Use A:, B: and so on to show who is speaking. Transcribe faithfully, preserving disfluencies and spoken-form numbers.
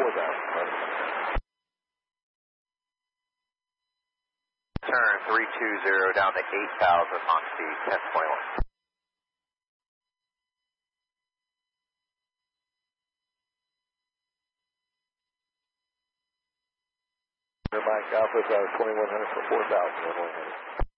A: four thousand.
B: Turn three two zero down to eight thousand, Mach speed ten point one.
A: Mike Alpha, twenty-one hundred for four thousand, one hundred.